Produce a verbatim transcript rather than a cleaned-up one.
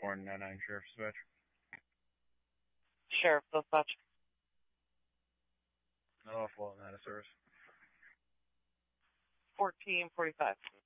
four nine nine Sheriff's Dispatch. Sheriff Dispatch. Oh, well, not a service. fourteen forty-five.